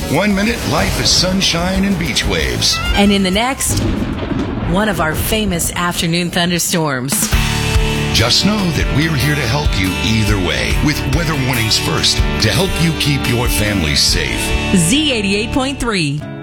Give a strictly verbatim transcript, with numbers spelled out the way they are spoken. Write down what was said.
One minute, life is sunshine and beach waves. And in the next, one of our famous afternoon thunderstorms. Just know that we're here to help you either way with Weather Warnings First to help you keep your family safe. Z eighty-eight point three.